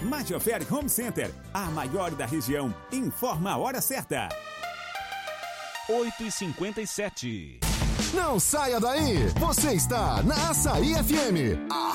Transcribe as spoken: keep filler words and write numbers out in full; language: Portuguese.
Majofé Home Center, a maior da região. Informa a hora certa. oito e cinquenta e sete. Não saia daí, você está na Açaí F M.